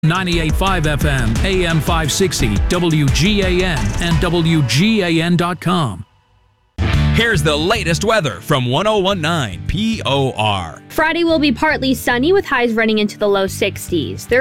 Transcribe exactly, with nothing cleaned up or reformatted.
ninety-eight point five F M, A M five sixty, W G A N, and W G A N dot com. Here's the latest weather from one oh one point nine P O R. Friday will be partly sunny with highs running into the low sixties. There